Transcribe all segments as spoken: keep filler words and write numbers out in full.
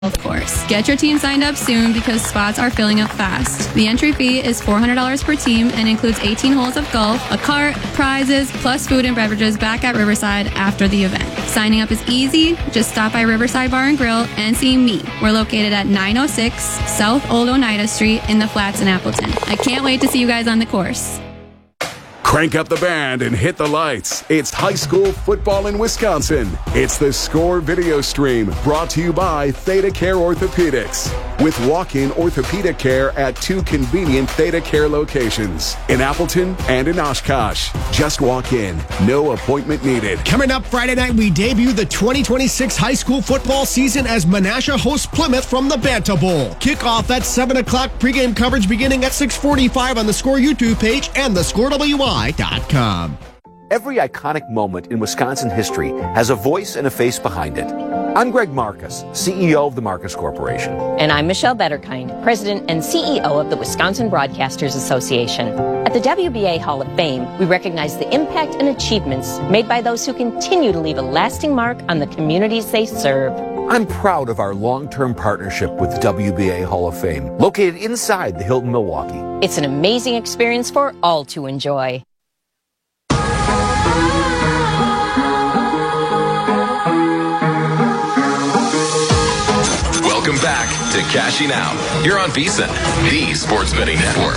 Golf course. Get your team signed up soon because spots are filling up fast. The entry fee is four hundred dollars per team and includes eighteen holes of golf, a cart, prizes, plus food and beverages back at Riverside after the event. Signing up is easy. Just stop by Riverside Bar and Grill and see me. We're located at nine oh six South Old Oneida Street in the Flats in Appleton. I can't wait to see you guys on the course. Crank up the band and hit the lights. It's high school football in Wisconsin. It's the Score video stream brought to you by Theta Care Orthopedics. With walk-in orthopedic care at two convenient Theta Care locations in Appleton and in Oshkosh. Just walk in. No appointment needed. Coming up Friday night, we debut the twenty twenty-six high school football season as Menasha hosts Plymouth from the Banta Bowl. Kickoff at seven o'clock. Pregame coverage beginning at six forty-five on the Score YouTube page and the Score W I dot com. Every iconic moment in Wisconsin history has a voice and a face behind it. I'm Greg Marcus, C E O of the Marcus Corporation. And I'm Michelle Betterkind, President and C E O of the Wisconsin Broadcasters Association. At the W B A Hall of Fame, we recognize the impact and achievements made by those who continue to leave a lasting mark on the communities they serve. I'm proud of our long-term partnership with the W B A Hall of Fame, located inside the Hilton Milwaukee. It's an amazing experience for all to enjoy. Welcome back to Cashing Out. You're on VSiN, the sports betting network.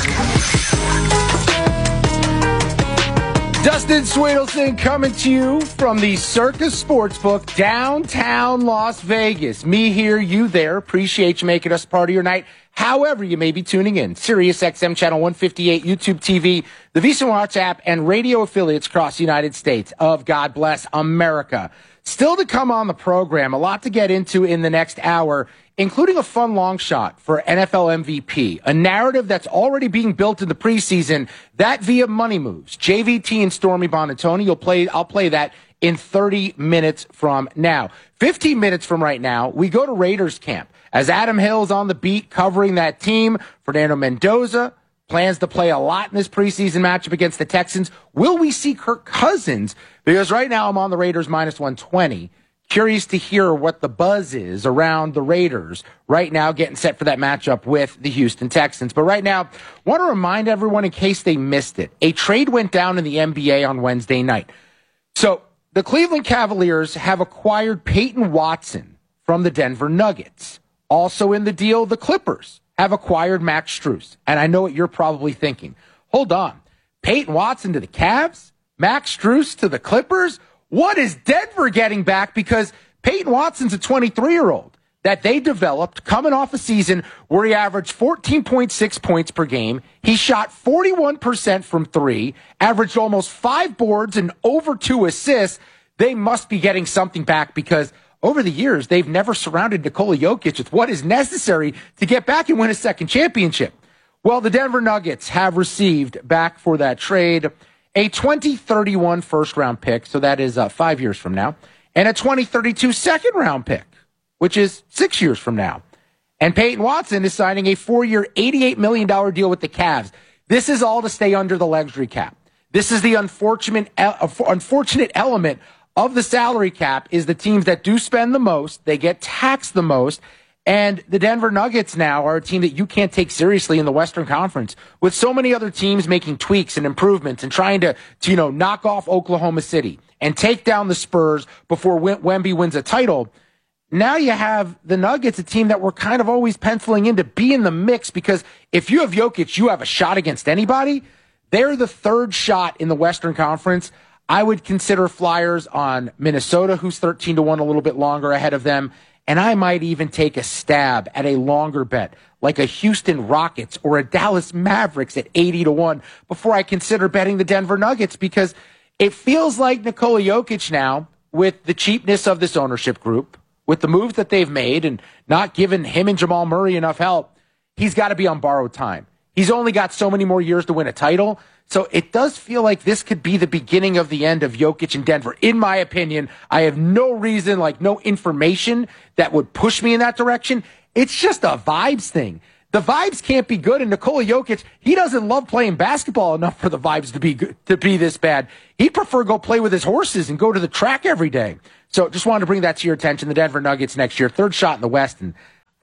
Dustin Swedelson coming to you from the Circus Sportsbook, downtown Las Vegas. Me here, you there. Appreciate you making us part of your night. However you may be tuning in, Sirius X M Channel one fifty-eight, YouTube T V, the VSiN Watch app, and radio affiliates across the United States of God Bless America. Still to come on the program, a lot to get into in the next hour, including a fun long shot for N F L M V P, a narrative that's already being built in the preseason, that via Money Moves. J V T and Stormy Bonatoni, you'll play, I'll play that in thirty minutes from now. fifteen minutes from right now, we go to Raiders camp. As Adam Hill's on the beat covering that team, Fernando Mendoza plans to play a lot in this preseason matchup against the Texans. Will we see Kirk Cousins? Because right now I'm on the Raiders minus one twenty. Curious to hear what the buzz is around the Raiders right now, getting set for that matchup with the Houston Texans. But right now, want to remind everyone in case they missed it, a trade went down in the N B A on Wednesday night. So the Cleveland Cavaliers have acquired Peyton Watson from the Denver Nuggets. Also in the deal, the Clippers have acquired Max Strus. And I know what you're probably thinking. Hold on. Peyton Watson to the Cavs? Max Strus to the Clippers? What is Denver getting back? Because Peyton Watson's a twenty-three-year-old that they developed coming off a season where he averaged fourteen point six points per game. He shot forty-one percent from three, averaged almost five boards and over two assists. They must be getting something back because over the years, they've never surrounded Nikola Jokic with what is necessary to get back and win a second championship. Well, the Denver Nuggets have received back for that trade a twenty thirty-one first-round pick, so that is uh, five years from now, and a twenty thirty-two second-round pick, which is six years from now. And Peyton Watson is signing a four-year, eighty-eight million dollars deal with the Cavs. This is all to stay under the luxury cap. This is the unfortunate, uh, unfortunate element of the salary cap is the teams that do spend the most, they get taxed the most, and the Denver Nuggets now are a team that you can't take seriously in the Western Conference with so many other teams making tweaks and improvements and trying to, to you know, knock off Oklahoma City and take down the Spurs before Wemby wins a title. Now you have the Nuggets, a team that we're kind of always penciling in to be in the mix because if you have Jokic, you have a shot against anybody. They're the third shot in the Western Conference. I would consider flyers on Minnesota, who's thirteen to one, a little bit longer ahead of them. And I might even take a stab at a longer bet, like a Houston Rockets or a Dallas Mavericks at eighty to one before I consider betting the Denver Nuggets because it feels like Nikola Jokic now, with the cheapness of this ownership group, with the moves that they've made and not giving him and Jamal Murray enough help, he's got to be on borrowed time. He's only got so many more years to win a title. So it does feel like this could be the beginning of the end of Jokic in Denver. In my opinion, I have no reason, like no information that would push me in that direction. It's just a vibes thing. The vibes can't be good. And Nikola Jokic, he doesn't love playing basketball enough for the vibes to be good, to be this bad. He'd prefer go play with his horses and go to the track every day. So just wanted to bring that to your attention. The Denver Nuggets next year, third shot in the West. And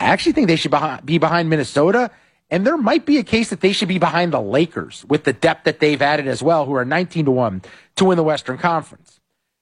I actually think they should be behind Minnesota, and there might be a case that they should be behind the Lakers with the depth that they've added as well, who are nineteen to one to win the Western Conference.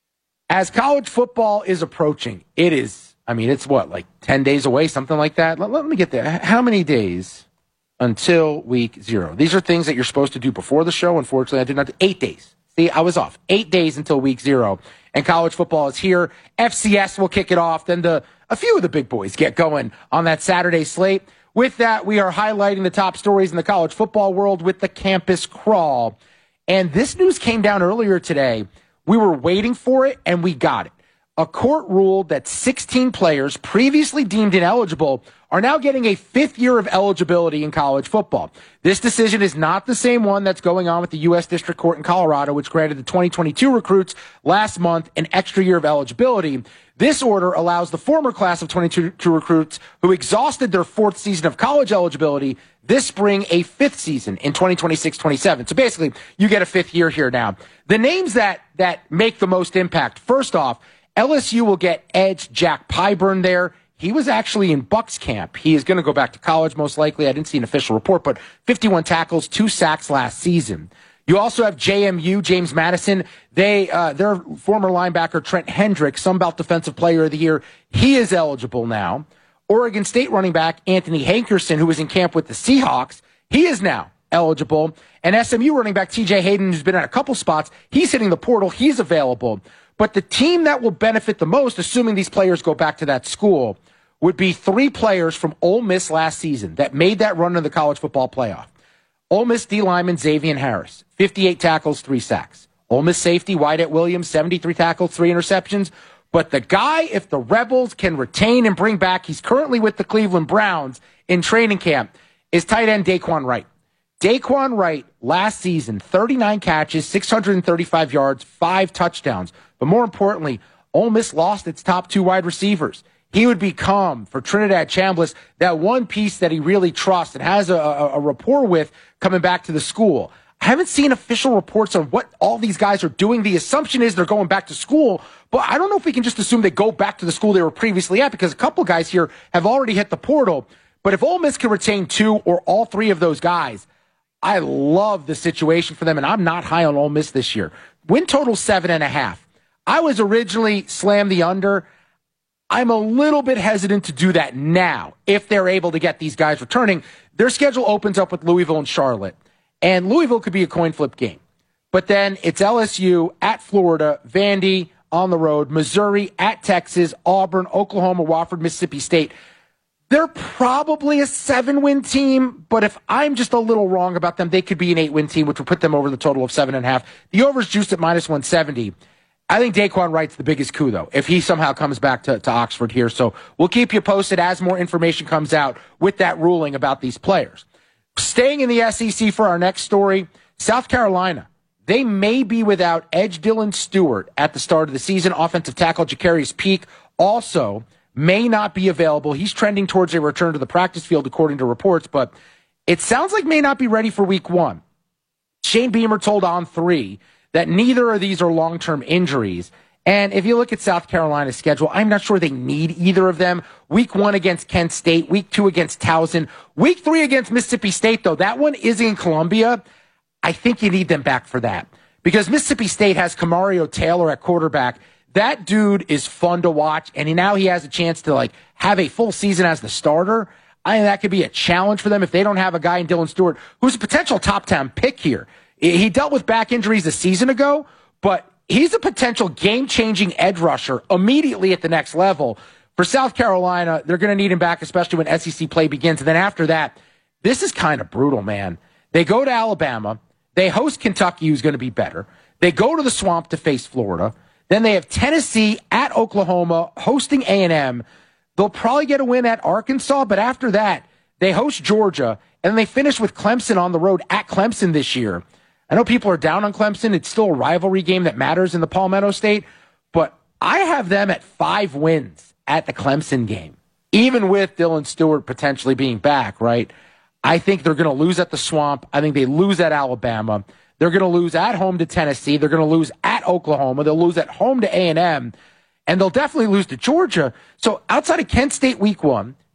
As college football is approaching, it is, I mean, it's what, like ten days away, something like that? Let, let me get there. How many days until week zero? These are things that you're supposed to do before the show. Unfortunately, I did not. Eight days. See, I was off. Eight days until week zero. And college football is here. F C S will kick it off. Then the a few of the big boys get going on that Saturday slate. With that, we are highlighting the top stories in the college football world with the Campus Crawl. And this news came down earlier today. We were waiting for it, and we got it. A court ruled that sixteen players previously deemed ineligible are now getting a fifth year of eligibility in college football. This decision is not the same one that's going on with the U S District Court in Colorado, which granted the twenty twenty-two recruits last month an extra year of eligibility. This order allows the former class of twenty-two recruits who exhausted their fourth season of college eligibility this spring a fifth season in twenty twenty-six twenty-seven. So basically, you get a fifth year here now. The names that, that make the most impact, first off, L S U will get edge Jack Pyburn there. He was actually in Bucks camp. He is going to go back to college most likely. I didn't see an official report, but fifty-one tackles, two sacks last season. You also have J M U, James Madison. They, uh, their former linebacker, Trent Hendricks, Sunbelt Defensive Player of the Year. He is eligible now. Oregon State running back Anthony Hankerson, who was in camp with the Seahawks, he is now eligible. And S M U running back T J Hayden, who's been at a couple spots, he's hitting the portal. He's available. But the team that will benefit the most, assuming these players go back to that school, would be three players from Ole Miss last season that made that run in the college football playoff. Ole Miss D lineman Xavier Harris, fifty-eight tackles, three sacks. Ole Miss safety Wyatt Williams, seventy-three tackles, three interceptions. But the guy, if the Rebels can retain and bring back, he's currently with the Cleveland Browns in training camp, is tight end Daquan Wright. Daquan Wright, last season, thirty-nine catches, six hundred thirty-five yards, five touchdowns. But more importantly, Ole Miss lost its top two wide receivers. He would become, for Trinidad Chambliss, that one piece that he really trusts and has a, a, a rapport with coming back to the school. I haven't seen official reports on what all these guys are doing. The assumption is they're going back to school, but I don't know if we can just assume they go back to the school they were previously at, because a couple guys here have already hit the portal. But if Ole Miss can retain two or all three of those guys, I love the situation for them, and I'm not high on Ole Miss this year. Win total seven and a half. I was originally slammed the under. I'm a little bit hesitant to do that now if they're able to get these guys returning. Their schedule opens up with Louisville and Charlotte, and Louisville could be a coin flip game. But then it's L S U at Florida, Vandy on the road, Missouri at Texas, Auburn, Oklahoma, Wofford, Mississippi State. They're probably a seven-win team, but if I'm just a little wrong about them, they could be an eight-win team, which would put them over the total of seven and a half. The over's juiced at minus one seventy. I think Daquan Wright's the biggest coup, though, if he somehow comes back to, to Oxford here. So we'll keep you posted as more information comes out with that ruling about these players. Staying in the S E C for our next story, South Carolina. They may be without edge Dylan Stewart at the start of the season. Offensive tackle Jacarius Peak also may not be available. He's trending towards a return to the practice field, according to reports, but it sounds like may not be ready for week one. Shane Beamer told On three that neither of these are long-term injuries. And if you look at South Carolina's schedule, I'm not sure they need either of them. Week one against Kent State, week two against Towson, week three against Mississippi State, though. That one is in Columbia. I think you need them back for that, because Mississippi State has Kamario Taylor at quarterback. That dude is fun to watch, and now he has a chance to like have a full season as the starter. I think that could be a challenge for them if they don't have a guy in Dylan Stewart who's a potential top ten pick here. He dealt with back injuries a season ago, but he's a potential game-changing edge rusher immediately at the next level. For South Carolina, they're going to need him back, especially when S E C play begins. And then after that, this is kind of brutal, man. They go to Alabama. They host Kentucky, who's going to be better. They go to the Swamp to face Florida. Then they have Tennessee at Oklahoma, hosting A and M. They'll probably get a win at Arkansas, but after that, they host Georgia, and then they finish with Clemson on the road at Clemson this year. I know people are down on Clemson. It's still a rivalry game that matters in the Palmetto State, but I have them at five wins at the Clemson game, even with Dylan Stewart potentially being back, right? I think they're going to lose at the Swamp. I think they lose at Alabama. They're going to lose at home to Tennessee. They're going to lose at Oklahoma. They'll lose at home to A and M, and they'll definitely lose to Georgia. So outside of Kent State week one,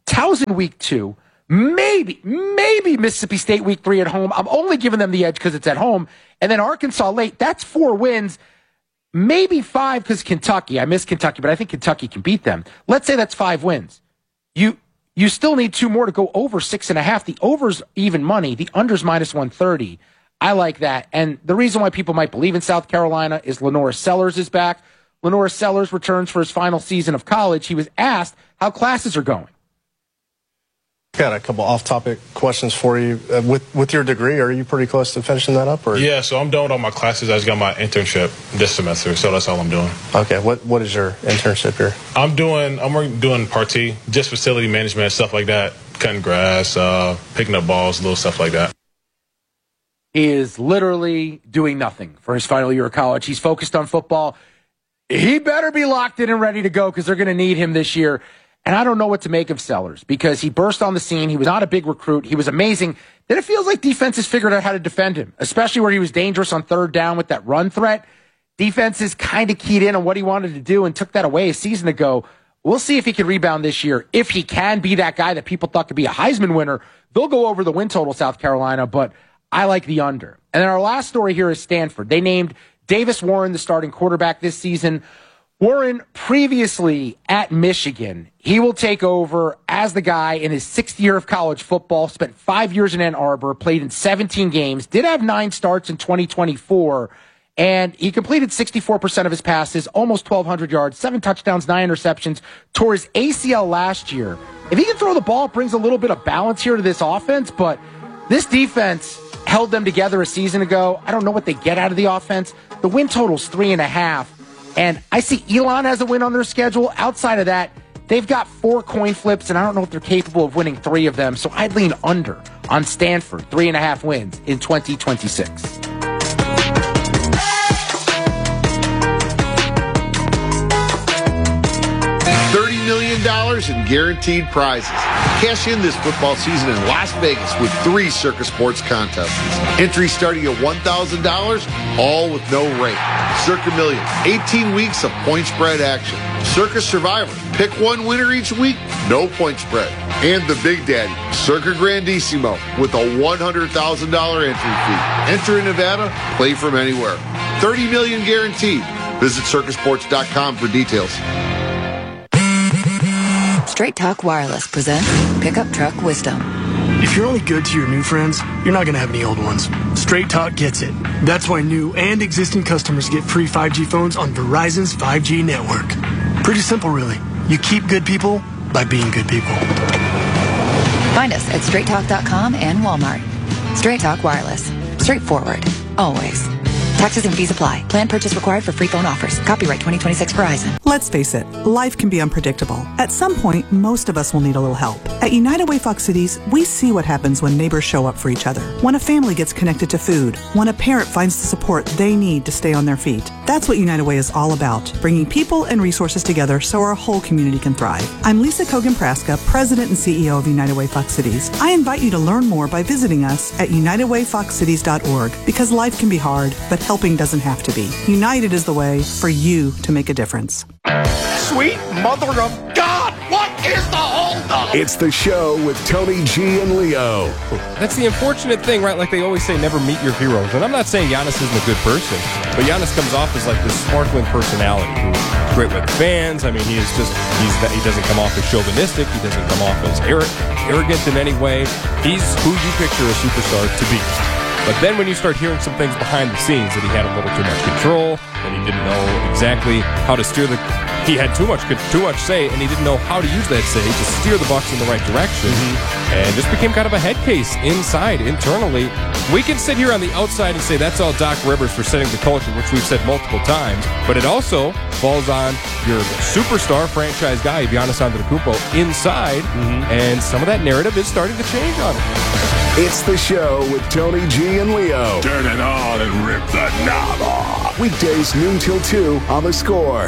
Towson week two, maybe, maybe Mississippi State week three at home. I'm only giving them the edge because it's at home. And then Arkansas late, that's four wins. Maybe five because Kentucky. I miss Kentucky, but I think Kentucky can beat them. Let's say that's five wins. You you still need two more to go over six and a half. The over's even money. The under's minus one thirty. I like that. And the reason why people might believe in South Carolina is Lenora Sellers is back. Lenora Sellers returns for his final season of college. He was asked how classes are going. Got a couple off-topic questions for you. Uh, with with your degree, are you pretty close to finishing that up? Or? Yeah, so I'm done with all my classes. I just got my internship this semester, so that's all I'm doing. Okay, what what is your internship here? I'm doing I'm working, doing party, just facility management, stuff like that, cutting grass, uh, picking up balls, little stuff like that. He is literally doing nothing for his final year of college. He's focused on football. He better be locked in and ready to go because they're going to need him this year. And I don't know what to make of Sellers because he burst on the scene. He was not a big recruit. He was amazing. Then it feels like defenses figured out how to defend him, especially where he was dangerous on third down with that run threat. Defenses kind of keyed in on what he wanted to do and took that away a season ago. We'll see if he can rebound this year. If he can be that guy that people thought could be a Heisman winner, they'll go over the win total, South Carolina, but I like the under. And then our last story here is Stanford. They named Davis Warren the starting quarterback this season. Warren, previously at Michigan, he will take over as the guy in his sixth year of college football, spent five years in Ann Arbor, played in seventeen games, did have nine starts in twenty twenty-four, and he completed sixty-four percent of his passes, almost twelve hundred yards, seven touchdowns, nine interceptions, tore his A C L last year. If he can throw the ball, it brings a little bit of balance here to this offense, but this defense held them together a season ago. I don't know what they get out of the offense. The win total's three and a half. And I see Elon has a win on their schedule. Outside of that, they've got four coin flips, and I don't know if they're capable of winning three of them. So I'd lean under on Stanford, three and a half wins in twenty twenty-six. thirty million dollars in guaranteed prizes. Cash in this football season in Las Vegas with three Circus Sports contests. Entries starting at one thousand dollars, all with no rate. Circa Million, eighteen weeks of point spread action. Circus Survivor, pick one winner each week, no point spread. And the Big Daddy, Circa Grandissimo, with a one hundred thousand dollars entry fee. Enter in Nevada, play from anywhere. thirty million dollars guaranteed. Visit circus sports dot com for details. Straight Talk Wireless presents Pickup Truck Wisdom. If you're only good to your new friends, you're not going to have any old ones. Straight Talk gets it. That's why new and existing customers get free five G phones on Verizon's five G network. Pretty simple, really. You keep good people by being good people. Find us at straight talk dot com and Walmart. Straight Talk Wireless. Straightforward. Always. Taxes and fees apply. Plan purchase required for free phone offers. Copyright twenty twenty-six Verizon. Let's face it, life can be unpredictable. At some point, most of us will need a little help. At United Way Fox Cities, we see what happens when neighbors show up for each other. When a family gets connected to food. When a parent finds the support they need to stay on their feet. That's what United Way is all about, bringing people and resources together so our whole community can thrive. I'm Lisa Kogan-Praska, President and C E O of United Way Fox Cities. I invite you to learn more by visiting us at united way fox cities dot org because life can be hard, but helping doesn't have to be. United is the way for you to make a difference. Sweet mother of God, what is the holdup? It's the show with Tony G and Leo. That's the unfortunate thing, right? Like they always say, never meet your heroes. And I'm not saying Giannis isn't a good person, but Giannis comes off as like this sparkling personality who's great with fans. I mean, he is just, he's he doesn't come off as chauvinistic. He doesn't come off as arrogant in any way. He's who you picture a superstar to be. But then when you start hearing some things behind the scenes, that he had a little too much control, that he didn't know exactly how to steer the... He had too much too much say, and he didn't know how to use that say to steer the Bucks in the right direction. Mm-hmm. And this became kind of a head case inside, internally. We can sit here on the outside and say that's all Doc Rivers for setting the culture, which we've said multiple times. But it also falls on your superstar franchise guy, Giannis Antetokounmpo, inside. Mm-hmm. And some of that narrative is starting to change on it. It's the show with Tony G and Leo. Turn it on and rip the knob off. Weekdays noon till two on The Score.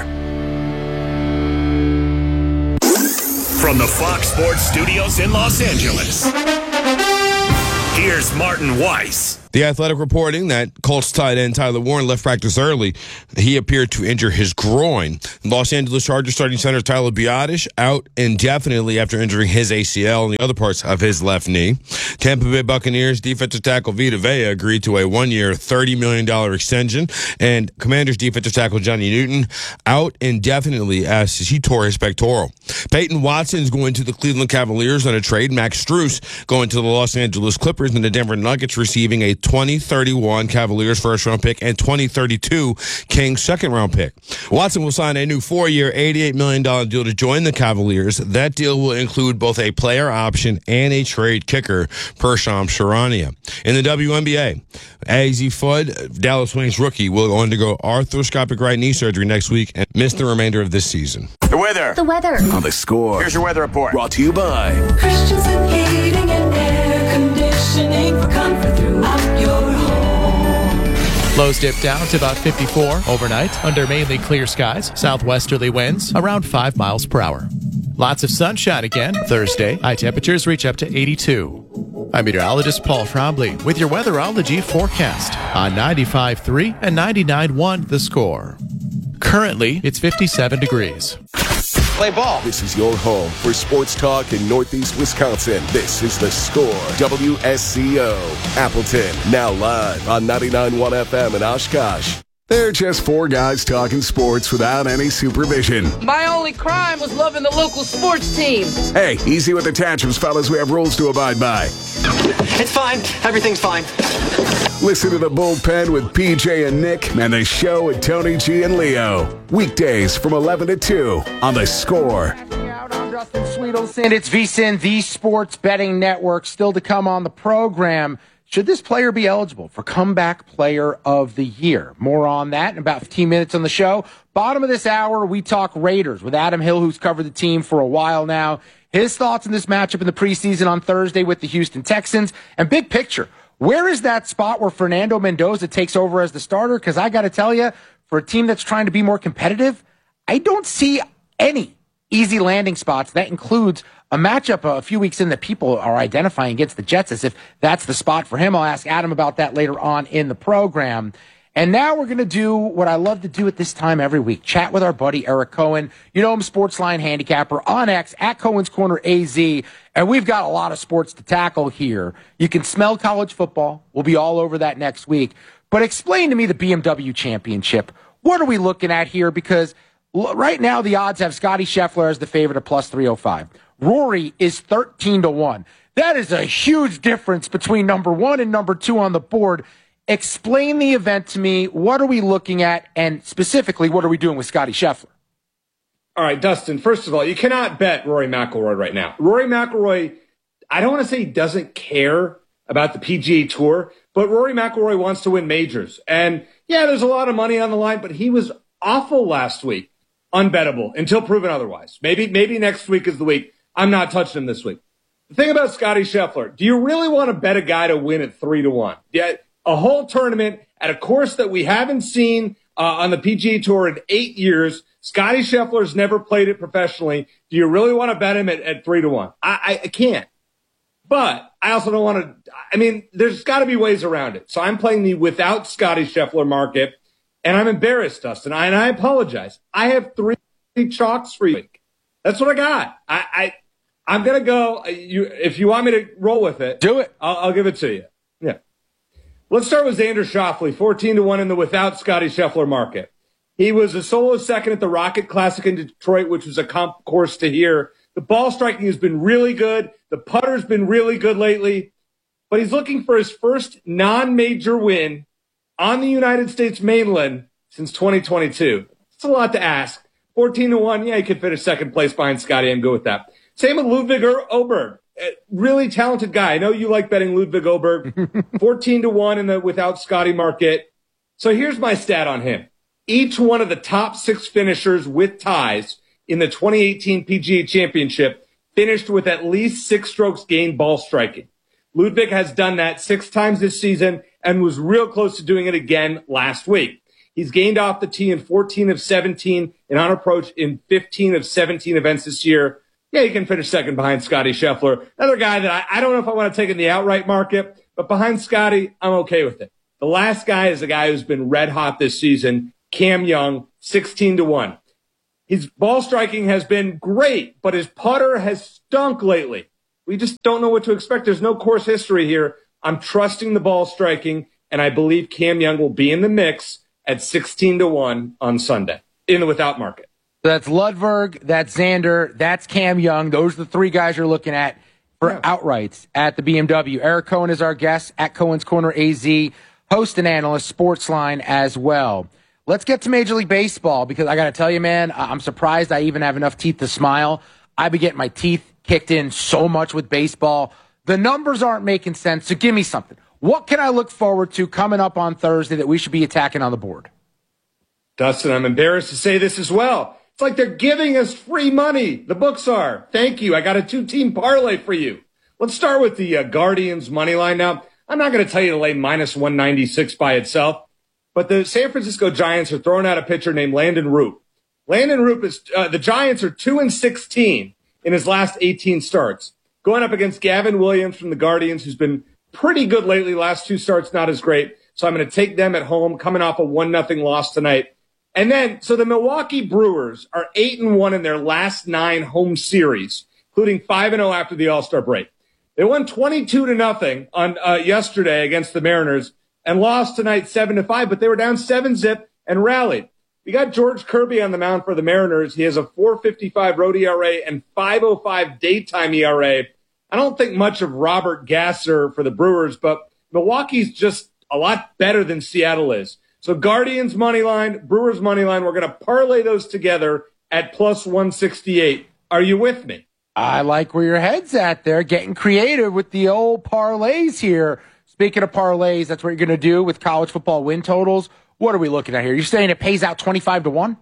From the Fox Sports Studios in Los Angeles, here's Martin Weiss. The Athletic reporting that Colts tight end Tyler Warren left practice early. He appeared to injure his groin. Los Angeles Chargers starting center Tyler Biadasz out indefinitely after injuring his A C L and the other parts of his left knee. Tampa Bay Buccaneers defensive tackle Vita Vea agreed to a one-year, thirty million dollars extension. And Commanders defensive tackle Johnny Newton out indefinitely as he tore his pectoral. Peyton Watson's going to the Cleveland Cavaliers on a trade. Max Strus going to the Los Angeles Clippers, and the Denver Nuggets receiving a twenty thirty-one Cavaliers first-round pick and twenty thirty-two Kings second-round pick. Watson will sign a new four-year, eighty-eight million dollars deal to join the Cavaliers. That deal will include both a player option and a trade kicker per Shams Charania. In the W N B A, Azzi Fudd, Dallas Wings rookie, will undergo arthroscopic right knee surgery next week and miss the remainder of this season. The weather. The weather. On The Score. Here's your weather report. Brought to you by Christensen Heating and Air Conditioning for comfort throughout your home. Lows dip down to about fifty-four overnight under mainly clear skies. Southwesterly winds around five miles per hour. Lots of sunshine again Thursday. High temperatures reach up to eighty-two. I'm meteorologist Paul Trombley with your weatherology forecast on ninety-five point three and ninety-nine point one The Score. Currently, it's fifty-seven degrees. Play ball. This is your home for sports talk in Northeast Wisconsin. This is The Score. W S C O. Appleton. Now live on ninety-nine point one F M in Oshkosh. They're just four guys talking sports without any supervision. My only crime was loving the local sports team. Hey, easy with the tantrums, fellas. We have rules to abide by. It's fine. Everything's fine. Listen to The Bullpen with P J and Nick and The Show with Tony G and Leo. Weekdays from eleven to two on The Score. I'm Dustin Sweetelson. It's VSiN, the Sports Betting Network. Still to come on the program. Should this player be eligible for Comeback Player of the Year? More on that in about fifteen minutes on the show. Bottom of this hour, we talk Raiders with Adam Hill, who's covered the team for a while now. His thoughts on this matchup in the preseason on Thursday with the Houston Texans. And big picture, where is that spot where Fernando Mendoza takes over as the starter? Because I got to tell you, for a team that's trying to be more competitive, I don't see any easy landing spots. That includes a matchup a few weeks in that people are identifying against the Jets as if that's the spot for him. I'll ask Adam about that later on in the program. And now we're going to do what I love to do at this time every week, chat with our buddy Eric Cohen. You know him, Sportsline handicapper on X, at Cohen's Corner A Z. And we've got a lot of sports to tackle here. You can smell college football. We'll be all over that next week. But explain to me the B M W Championship. What are we looking at here? Because right now the odds have Scotty Scheffler as the favorite at plus three oh five. Rory is thirteen to one. That is a huge difference between number one and number two on the board. Explain the event to me. What are we looking at? And specifically, what are we doing with Scotty Scheffler? All right, Dustin, first of all, you cannot bet Rory McIlroy right now. Rory McIlroy, I don't want to say he doesn't care about the P G A Tour, but Rory McIlroy wants to win majors. And yeah, there's a lot of money on the line, but he was awful last week. Unbettable until proven otherwise. Maybe, maybe next week is the week. I'm not touching him this week. The thing about Scotty Scheffler, do you really want to bet a guy to win at three to one? Yeah, a whole tournament at a course that we haven't seen uh, on the P G A Tour in eight years. Scotty Scheffler's never played it professionally. Do you really want to bet him at, at three to one? I, I, I can't. But I also don't want to. I mean, there's got to be ways around it. So I'm playing the without Scotty Scheffler market, and I'm embarrassed, Dustin. I, and I apologize. I have three chalks for you. That's what I got. I. I I'm going to go, you, if you want me to roll with it. Do it. I'll, I'll give it to you. Yeah. Let's start with Xander Schauffele, fourteen to one in the without Scotty Scheffler market. He was a solo second at the Rocket Classic in Detroit, which was a comp course to here. The ball striking has been really good. The putter's been really good lately. But he's looking for his first non-major win on the United States mainland since twenty twenty-two. It's a lot to ask. fourteen to one, yeah, he could finish second place behind Scotty. I'm good with that. Same with Ludwig Oberg. Really talented guy. I know you like betting Ludwig Oberg. fourteen to one in the without Scotty market. So here's my stat on him. Each one of the top six finishers with ties in the twenty eighteen P G A Championship finished with at least six strokes gained ball striking. Ludwig has done that six times this season and was real close to doing it again last week. He's gained off the tee in fourteen of seventeen and on approach in fifteen of seventeen events this year. Yeah, he can finish second behind Scotty Scheffler. Another guy that I, I don't know if I want to take in the outright market, but behind Scotty, I'm okay with it. The last guy is a guy who's been red hot this season, Cam Young, sixteen to one. His ball striking has been great, but his putter has stunk lately. We just don't know what to expect. There's no course history here. I'm trusting the ball striking, and I believe Cam Young will be in the mix at sixteen to one on Sunday in the without market. So that's Ludwig, that's Xander, that's Cam Young. Those are the three guys you're looking at for yeah. outrights at the B M W. Eric Cohen is our guest at Cohen's Corner A Z, host and analyst, Sportsline as well. Let's get to Major League Baseball because I got to tell you, man, I'm surprised I even have enough teeth to smile. I've been getting my teeth kicked in so much with baseball. The numbers aren't making sense, so give me something. What can I look forward to coming up on Thursday that we should be attacking on the board? Dustin, I'm embarrassed to say this as well. It's like they're giving us free money. The books are. Thank you. I got a two-team parlay for you. Let's start with the uh, Guardians money line now. I'm not going to tell you to lay minus one ninety-six by itself, but the San Francisco Giants are throwing out a pitcher named Landon Roop. Landon Roop is, uh, the Giants are two and sixteen in his last eighteen starts, going up against Gavin Williams from the Guardians, who's been pretty good lately. Last two starts, not as great. So I'm going to take them at home, coming off a one nothing loss tonight. And then, so the Milwaukee Brewers are eight and one in their last nine home series, including five and oh after the All-Star break. They won twenty-two to nothing on uh, yesterday against the Mariners and lost tonight seven to five, but they were down seven zip and rallied. We got George Kirby on the mound for the Mariners. He has a four fifty-five road E R A and five oh five daytime E R A. I don't think much of Robert Gasser for the Brewers, but Milwaukee's just a lot better than Seattle is. So Guardians money line, Brewers money line, we're going to parlay those together at plus one sixty-eight. Are you with me? I like where your head's at there, getting creative with the old parlays here. Speaking of parlays, that's what you're going to do with college football win totals. What are we looking at here? You're saying it pays out twenty-five to one?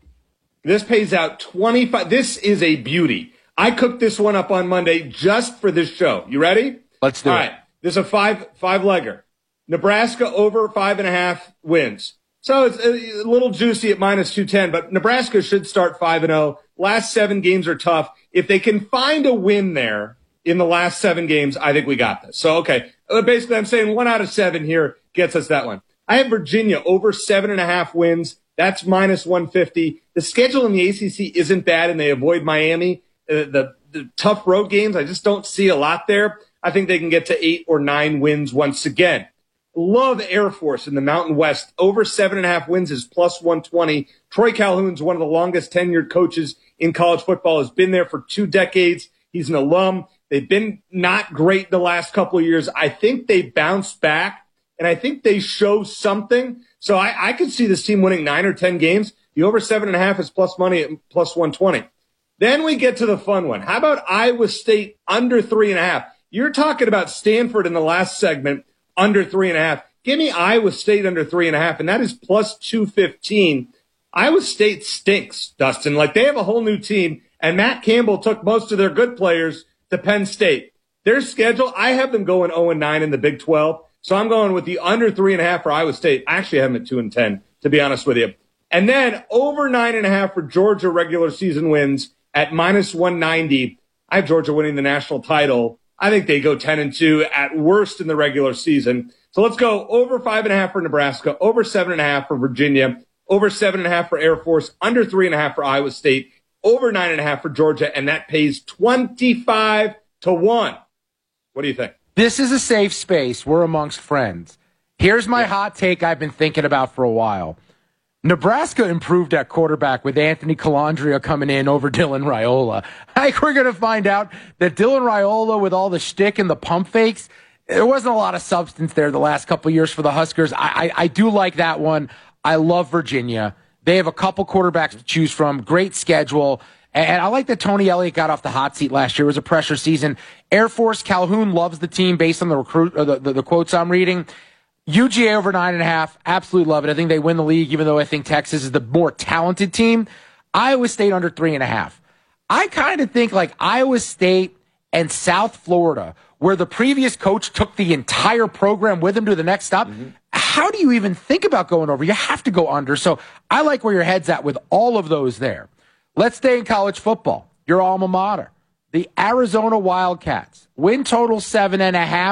This pays out twenty-five. This is a beauty. I cooked this one up on Monday just for this show. You ready? Let's do All it. All right. This is a five, five legger. Nebraska over five and a half wins. So it's a little juicy at minus two ten, but Nebraska should start five and oh. Last seven games are tough. If they can find a win there in the last seven games, I think we got this. So, okay. Basically, I'm saying one out of seven here gets us that one. I have Virginia over seven and a half wins. That's minus one fifty. The schedule in the A C C isn't bad, and they avoid Miami. Uh, the, the tough road games, I just don't see a lot there. I think they can get to eight or nine wins once again. Love Air Force in the Mountain West. Over seven and a half wins is plus one twenty. Troy Calhoun's one of the longest tenured coaches in college football, has been there for two decades. He's an alum. They've been not great the last couple of years. I think they bounced back, and I think they show something. So I, I could see this team winning nine or ten games. The over seven and a half is plus money at plus one twenty. Then we get to the fun one. How about Iowa State under three and a half? You're talking about Stanford in the last segment, under three and a half. Give me Iowa State under three and a half, and that is plus two fifteen. Iowa State stinks, Dustin. Like, they have a whole new team, and Matt Campbell took most of their good players to Penn State. Their schedule, I have them going oh and nine in the Big twelve, so I'm going with the under three and a half for Iowa State. I actually have them at two and ten, to be honest with you. And then over nine and a half for Georgia regular season wins at minus one ninety. I have Georgia winning the national title. I think they go ten and two at worst in the regular season. So let's go over five and a half for Nebraska, over seven and a half for Virginia, over seven and a half for Air Force, under three and a half for Iowa State, over nine and a half for Georgia, and that pays twenty-five to one. What do you think? This is a safe space. We're amongst friends. Here's my yeah. hot take I've been thinking about for a while. Nebraska improved at quarterback with Anthony Calandria coming in over Dylan Raiola. I think we're going to find out that Dylan Raiola, with all the shtick and the pump fakes, there wasn't a lot of substance there the last couple of years for the Huskers. I, I, I do like that one. I love Virginia. They have a couple quarterbacks to choose from. Great schedule. And I like that Tony Elliott got off the hot seat last year. It was a pressure season. Air Force, Calhoun loves the team based on the recruit, or the, the, the quotes I'm reading. U G A over nine and a half. Absolutely love it. I think they win the league, even though I think Texas is the more talented team. Iowa State under three and a half. I kind of think like Iowa State and South Florida, where the previous coach took the entire program with him to the next stop. Mm-hmm. How do you even think about going over? You have to go under. So I like where your head's at with all of those there. Let's stay in college football. Your alma mater, the Arizona Wildcats. Win total seven and a half,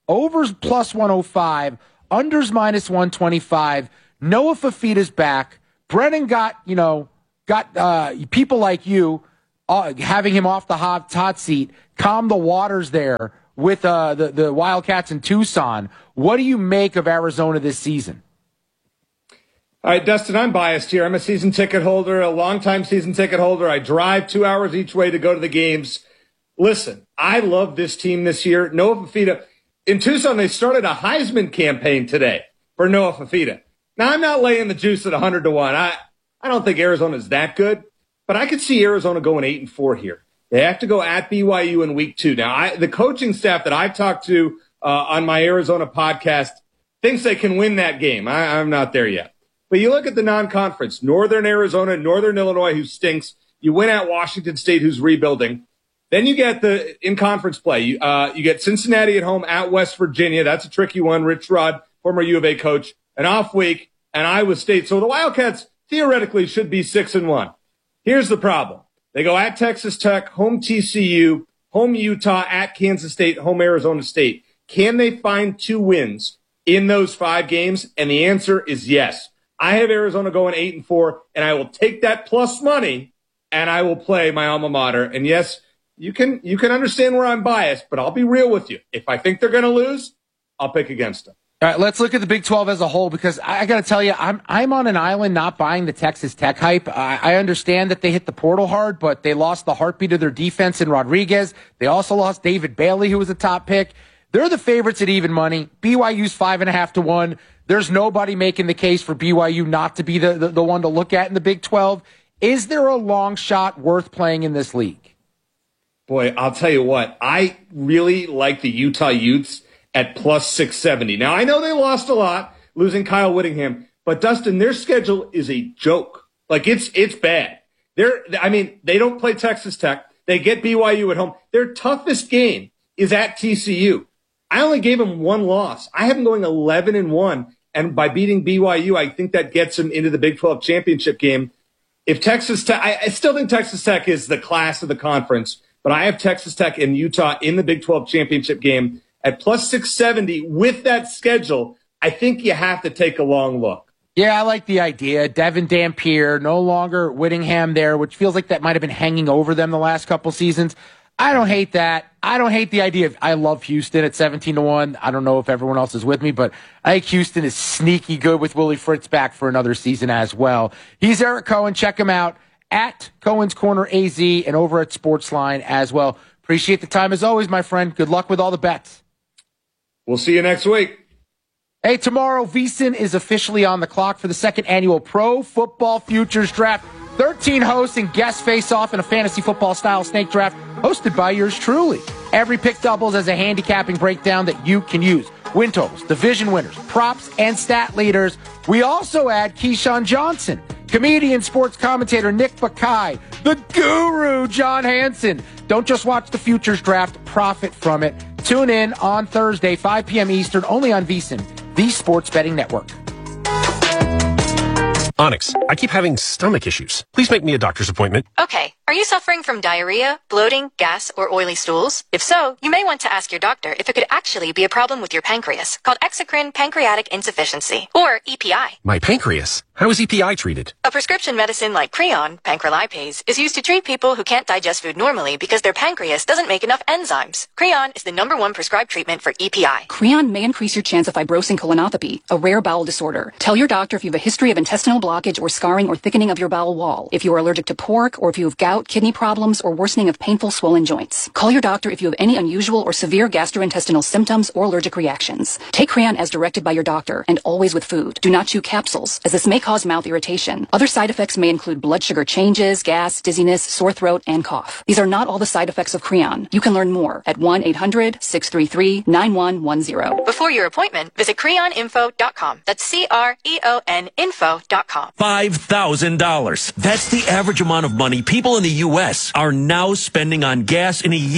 Overs plus one oh five, unders minus one twenty-five. Noah Fafita's back. Brennan got, you know, got uh, people like you uh, having him off the hot, hot seat, calm the waters there with uh, the, the Wildcats in Tucson. What do you make of Arizona this season? All right, Dustin, I'm biased here. I'm a season ticket holder, a longtime season ticket holder. I drive two hours each way to go to the games. Listen, I love this team this year. Noah Fafita. In Tucson, they started a Heisman campaign today for Noah Fafita. Now, I'm not laying the juice at one hundred to one. I, I don't think Arizona's that good, but I could see Arizona going eight and four here. They have to go at B Y U in week two. Now, I, the coaching staff that I've talked to uh, on my Arizona podcast thinks they can win that game. I, I'm not there yet. But you look at the non-conference, Northern Arizona, Northern Illinois, who stinks. You win at Washington State, who's rebuilding. Then you get the in-conference play. You, uh, you get Cincinnati at home at West Virginia. That's a tricky one. Rich Rod, former U of A coach. An off week, and Iowa State. So the Wildcats theoretically should be six and one. Here's the problem. They go at Texas Tech, home T C U, home Utah, at Kansas State, home Arizona State. Can they find two wins in those five games? And the answer is yes. I have Arizona going eight and four, and I will take that plus money, and I will play my alma mater. And yes, you can you can understand where I'm biased, but I'll be real with you. If I think they're going to lose, I'll pick against them. All right, let's look at the Big twelve as a whole, because I, I got to tell you, I'm I'm on an island not buying the Texas Tech hype. I, I understand that they hit the portal hard, but they lost the heartbeat of their defense in Rodriguez. They also lost David Bailey, who was a top pick. They're the favorites at even money. B Y U's five and a half to one. There's nobody making the case for B Y U not to be the, the, the one to look at in the Big twelve. Is there a long shot worth playing in this league? Boy, I'll tell you what. I really like the Utah Utes at plus six seventy. Now, I know they lost a lot, losing Kyle Whittingham, but Dustin, their schedule is a joke. Like, it's it's bad. They're, I mean, they don't play Texas Tech. They get B Y U at home. Their toughest game is at T C U. I only gave them one loss. I have them going eleven and one, and by beating B Y U, I think that gets them into the Big twelve championship game. If Texas Tech, I, I still think Texas Tech is the class of the conference, but I have Texas Tech and Utah in the Big twelve championship game at plus six seventy. With that schedule, I think you have to take a long look. Yeah, I like the idea. Devin Dampier, no longer Whittingham there, which feels like that might have been hanging over them the last couple seasons. I don't hate that. I don't hate the idea of, I love Houston at seventeen to one. I don't know if everyone else is with me, but I think Houston is sneaky good with Willie Fritz back for another season as well. He's Eric Cohen. Check him out at Cohen's Corner A Z and over at Sportsline as well. Appreciate the time as always, my friend. Good luck with all the bets. We'll see you next week. Hey, tomorrow, VSiN is officially on the clock for the second annual Pro Football Futures Draft. thirteen hosts and guests face off in a fantasy football style snake draft hosted by yours truly. Every pick doubles as a handicapping breakdown that you can use. Win totals, division winners, props, and stat leaders. We also add Keyshawn Johnson, comedian, sports commentator Nick Bakay, the guru John Hansen. Don't just watch the futures draft, profit from it. Tune in on Thursday, five p.m. Eastern, only on VSiN, the Sports Betting Network. Onyx, I keep having stomach issues. Please make me a doctor's appointment. Okay. Are you suffering from diarrhea, bloating, gas, or oily stools? If so, you may want to ask your doctor if it could actually be a problem with your pancreas, called exocrine pancreatic insufficiency, or E P I. My pancreas? How is E P I treated? A prescription medicine like Creon, pancrelipase, is used to treat people who can't digest food normally because their pancreas doesn't make enough enzymes. Creon is the number one prescribed treatment for E P I. Creon may increase your chance of fibrosing colonopathy, a rare bowel disorder. Tell your doctor if you have a history of intestinal blockage or scarring or thickening of your bowel wall, if you are allergic to pork, or if you have gout, kidney problems, or worsening of painful swollen joints. Call your doctor if you have any unusual or severe gastrointestinal symptoms or allergic reactions. Take Creon as directed by your doctor, and always with food. Do not chew capsules, as this may cause mouth irritation. Other side effects may include blood sugar changes, gas, dizziness, sore throat, and cough. These are not all the side effects of Creon. You can learn more at one eight hundred six three three nine one one zero. Before your appointment, visit creon info dot com. That's C R E O N info dot com. five thousand dollars. That's the average amount of money people in the U S are now spending on gas in a year.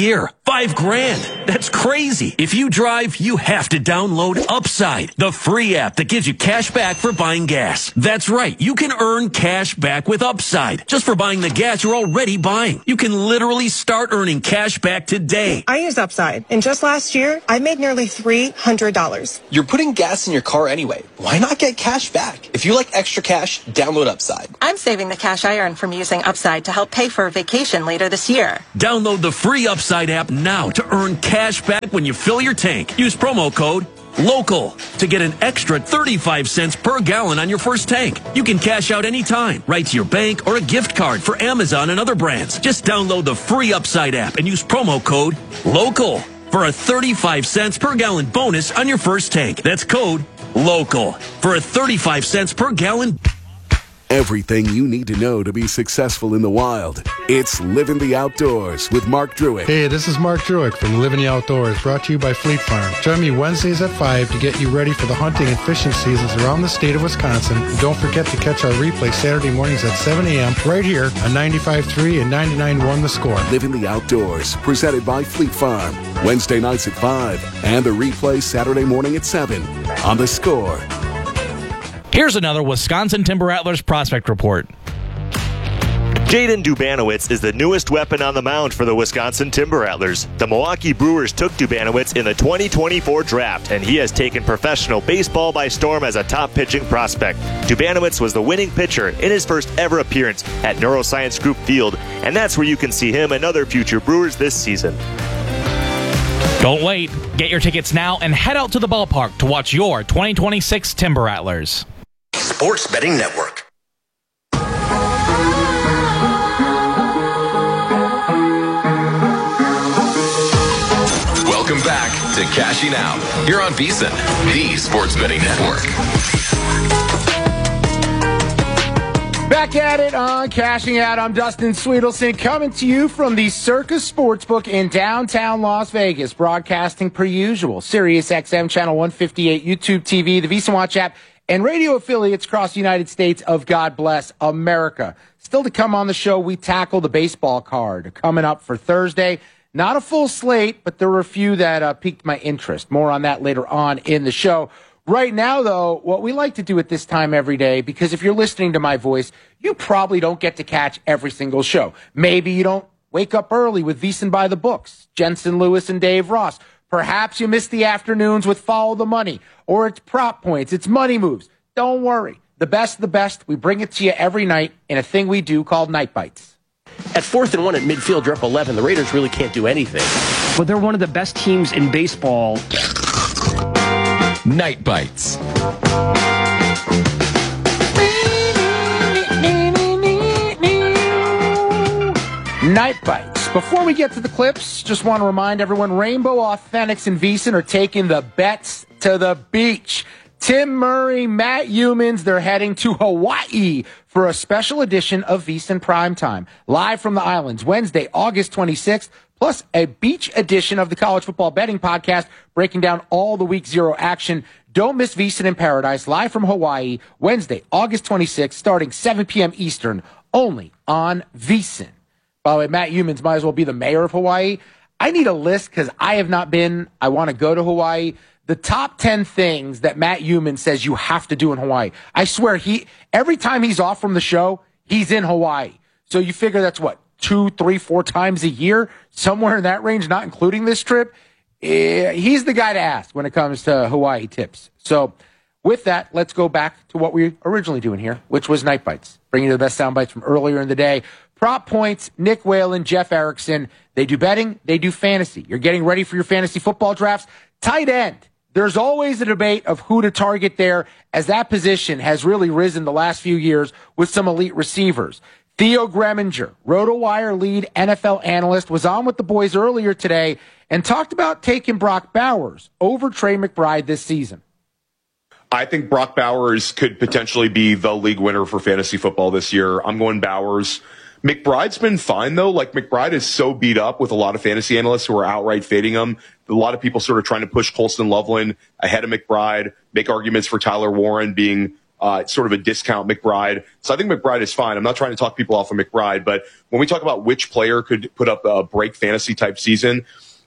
Five grand. That's crazy. If you drive, you have to download Upside, the free app that gives you cash back for buying gas. That's right. You can earn cash back with Upside just for buying the gas you're already buying. You can literally start earning cash back today. I use Upside, and just last year, I made nearly three hundred dollars. You're putting gas in your car anyway. Why not get cash back? If you like extra cash, download Upside. I'm saving the cash I earn from using Upside to help pay for a vacation later this year. Download the free Upside app now to earn cash back when you fill your tank. Use promo code LOCAL to get an extra thirty-five cents per gallon on your first tank. You can cash out anytime, right to your bank or a gift card for Amazon and other brands. Just download the free Upside app and use promo code LOCAL for a thirty-five cents per gallon bonus on your first tank. That's code LOCAL for a thirty-five cents per gallon. Everything you need to know to be successful in the wild. It's Living the Outdoors with Mark Druick. Hey, this is Mark Druick from Living the Outdoors, brought to you by Fleet Farm. Join me Wednesdays at five to get you ready for the hunting and fishing seasons around the state of Wisconsin. And don't forget to catch our replay Saturday mornings at seven a.m. right here on ninety-five point three and ninety-nine point one The Score. Living the Outdoors, presented by Fleet Farm. Wednesday nights at five and the replay Saturday morning at seven on The Score. Here's another Wisconsin Timber Rattlers prospect report. Jaden Dubanowitz is the newest weapon on the mound for the Wisconsin Timber Rattlers. The Milwaukee Brewers took Dubanowitz in the twenty twenty-four draft, and he has taken professional baseball by storm as a top pitching prospect. Dubanowitz was the winning pitcher in his first ever appearance at Neuroscience Group Field, and that's where you can see him and other future Brewers this season. Don't wait. Get your tickets now and head out to the ballpark to watch your twenty twenty-six Timber Rattlers. Sports Betting Network. Welcome back to Cashing Out here on VSiN, the Sports Betting Network. Back at it on Cashing Out. I'm Dustin Sweetelson, coming to you from the Circus Sportsbook in downtown Las Vegas, broadcasting per usual. Sirius X M Channel one fifty-eight, YouTube T V, the VSiN Watch app, and radio affiliates across the United States of God Bless America. Still to come on the show, we tackle the baseball card coming up for Thursday. Not a full slate, but there were a few that uh, piqued my interest. More on that later on in the show. Right now, though, what we like to do at this time every day, because if you're listening to my voice, you probably don't get to catch every single show. Maybe you don't wake up early with VSiN by the Books, Jensen Lewis and Dave Ross. Perhaps you miss the afternoons with Follow the Money, or it's Prop Points, it's Money Moves. Don't worry. The best of the best, we bring it to you every night in a thing we do called Night Bites. At fourth and one at midfield, you're up eleven. The Raiders really can't do anything. But they're one of the best teams in baseball. Night Bites. Night Bites. Before we get to the clips, just want to remind everyone, Rainbow Authentics and VSiN are taking the bets to the beach. Tim Murray, Matt Humans, they're heading to Hawaii for a special edition of VSiN Primetime. Live from the islands, Wednesday, August twenty-sixth, plus a beach edition of the College Football Betting Podcast, breaking down all the Week Zero action. Don't miss VSiN in Paradise, live from Hawaii, Wednesday, August twenty-sixth, starting seven p.m. Eastern, only on VSiN. By the way, Matt Humans might as well be the mayor of Hawaii. I need a list because I have not been. I want to go to Hawaii. The top ten things that Matt Humans says you have to do in Hawaii. I swear, he every time he's off from the show, he's in Hawaii. So you figure that's what, two, three, four times a year, somewhere in that range, not including this trip. Uh, he's the guy to ask when it comes to Hawaii tips. So with that, let's go back to what we were originally doing here, which was Night Bites, bringing you the best sound bites from earlier in the day. Prop Points, Nick Whalen, Jeff Erickson. They do betting, they do fantasy. You're getting ready for your fantasy football drafts. Tight end. There's always a debate of who to target there, as that position has really risen the last few years with some elite receivers. Theo Greminger, RotoWire lead N F L analyst, was on with the boys earlier today and talked about taking Brock Bowers over Trey McBride this season. I think Brock Bowers could potentially be the league winner for fantasy football this year. I'm going Bowers. McBride's been fine, though. Like, McBride is so beat up with a lot of fantasy analysts who are outright fading him. A lot of people sort of trying to push Colston Loveland ahead of McBride, make arguments for Tyler Warren being uh, sort of a discount McBride. So I think McBride is fine. I'm not trying to talk people off of McBride, but when we talk about which player could put up a break fantasy type season,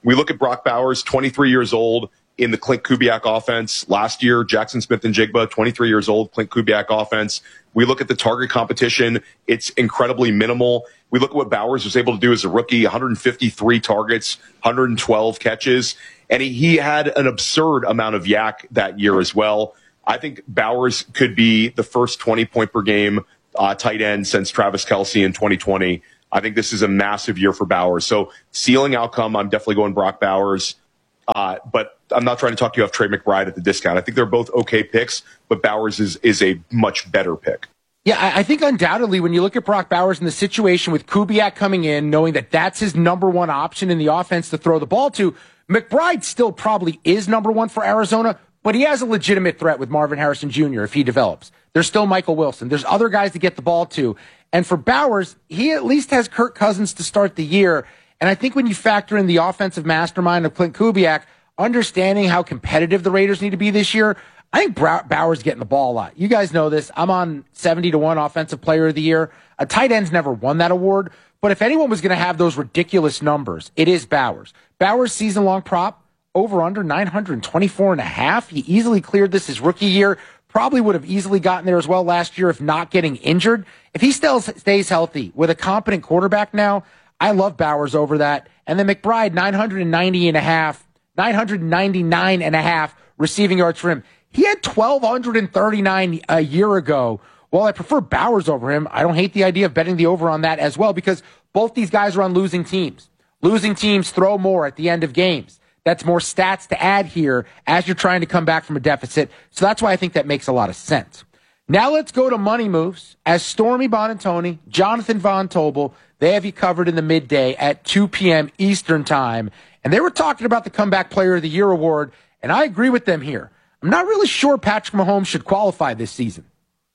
We look at Brock Bowers, twenty-three years old in the Clint Kubiak offense. Last year, Jackson Smith and Jigba, twenty-three years old, Clint Kubiak offense. We look at the target competition. It's incredibly minimal. We look at what Bowers was able to do as a rookie, one hundred fifty-three targets, one hundred twelve catches. And he, he had an absurd amount of yak that year as well. I think Bowers could be the first twenty point per game uh, tight end since Travis Kelce in twenty twenty. I think this is a massive year for Bowers. So ceiling outcome, I'm definitely going Brock Bowers. Uh, but I'm not trying to talk you off Trey McBride at the discount. I think they're both okay picks, but Bowers is, is a much better pick. Yeah, I, I think undoubtedly when you look at Brock Bowers in the situation with Kubiak coming in, knowing that that's his number one option in the offense to throw the ball to, McBride still probably is number one for Arizona, but he has a legitimate threat with Marvin Harrison Junior if he develops. There's still Michael Wilson. There's other guys to get the ball to. And for Bowers, he at least has Kirk Cousins to start the year. And I think when you factor in the offensive mastermind of Clint Kubiak, understanding how competitive the Raiders need to be this year, I think Bowers getting the ball a lot. You guys know this. I'm on seventy to one Offensive Player of the Year. A tight end's never won that award. But if anyone was going to have those ridiculous numbers, it is Bowers. Bowers' season-long prop, over under nine hundred twenty-four and a half. He easily cleared this his rookie year. Probably would have easily gotten there as well last year if not getting injured. If he still stays healthy with a competent quarterback now, I love Bowers over that. And then McBride, nine hundred ninety and a half, nine hundred ninety-nine and a half receiving yards for him. He had one thousand two hundred thirty-nine a year ago. While I prefer Bowers over him, I don't hate the idea of betting the over on that as well because both these guys are on losing teams. Losing teams throw more at the end of games. That's more stats to add here as you're trying to come back from a deficit. So that's why I think that makes a lot of sense. Now let's go to money moves. As Stormy Bonantoni, Jonathan Von Tobel, they have you covered in the midday at two p.m. Eastern time. And they were talking about the Comeback Player of the Year award, and I agree with them here. I'm not really sure Patrick Mahomes should qualify this season.